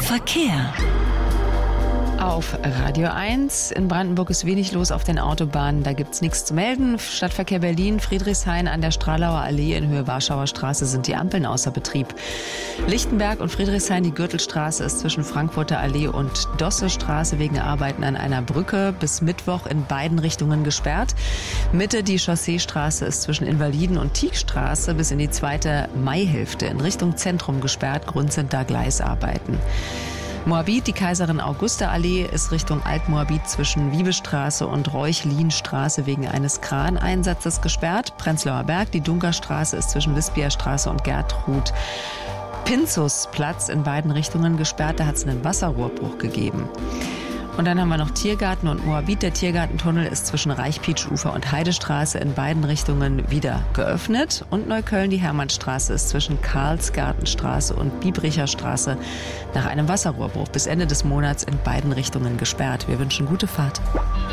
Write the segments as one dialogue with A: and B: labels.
A: Verkehr. Auf Radio 1. In Brandenburg ist wenig los auf den Autobahnen. Da gibt's nichts zu melden. Stadtverkehr Berlin, Friedrichshain an der Stralauer Allee in Höhe Warschauer Straße sind die Ampeln außer Betrieb. Lichtenberg und Friedrichshain, die Gürtelstraße ist zwischen Frankfurter Allee und Dossestraße wegen Arbeiten an einer Brücke bis Mittwoch in beiden Richtungen gesperrt. Mitte die Chausseestraße ist zwischen Invaliden und Tieckstraße bis in die zweite Maihälfte in Richtung Zentrum gesperrt. Grund sind da Gleisarbeiten. Moabit, die Kaiserin-Augusta-Allee ist Richtung Altmoabit zwischen Wiebestraße und Reuchlin-Straße wegen eines Kraneinsatzes gesperrt. Prenzlauer Berg, die Dunkerstraße ist zwischen Wispierstraße und Gertrud-Pinzus-Platz in beiden Richtungen gesperrt. Da hat es einen Wasserrohrbruch gegeben. Und dann haben wir noch Tiergarten und Moabit. Der Tiergartentunnel ist zwischen Reichpietsch-Ufer und Heidestraße in beiden Richtungen wieder geöffnet. Und Neukölln, die Hermannstraße, ist zwischen Karlsgartenstraße und Biebricher Straße nach einem Wasserrohrbruch bis Ende des Monats in beiden Richtungen gesperrt. Wir wünschen gute Fahrt.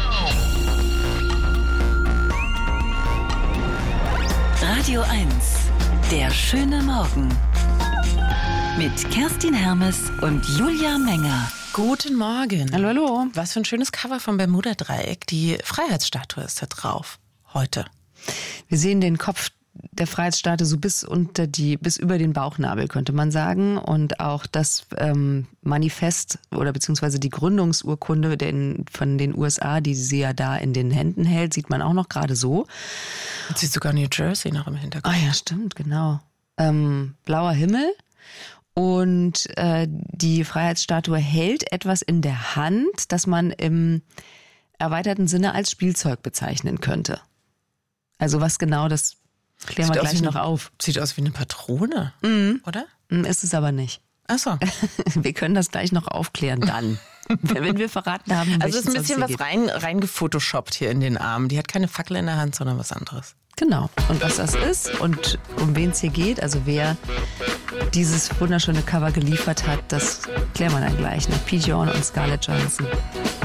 B: Radio 1, der schöne Morgen. Mit Kerstin Hermes und Julia Menger.
C: Guten Morgen.
A: Hallo, hallo.
C: Was für ein schönes Cover vom Bermuda-Dreieck. Die Freiheitsstatue ist da drauf. Heute.
A: Wir sehen den Kopf der Freiheitsstatue so bis über den Bauchnabel, könnte man sagen. Und auch das Manifest oder beziehungsweise die Gründungsurkunde von den USA, die sie ja da in den Händen hält, sieht man auch noch gerade so.
C: Und sieht sogar New Jersey noch im Hintergrund.
A: Ah ja, stimmt, genau. Blauer Himmel. Und die Freiheitsstatue hält etwas in der Hand, das man im erweiterten Sinne als Spielzeug bezeichnen könnte. Also was genau, das klären wir gleich noch auf.
C: Sieht aus wie eine Patrone, oder?
A: Ist es aber nicht.
C: Ach so.
A: Wir können das gleich noch aufklären dann, wenn wir verraten haben.
C: Also es ist ein bisschen was reingefotoshoppt hier in den Arm. Die hat keine Fackel in der Hand, sondern was anderes.
A: Genau. Und was das ist und um wen es hier geht, also wer dieses wunderschöne Cover geliefert hat, das klären wir dann gleich. Pete Yorn und Scarlett Johansson.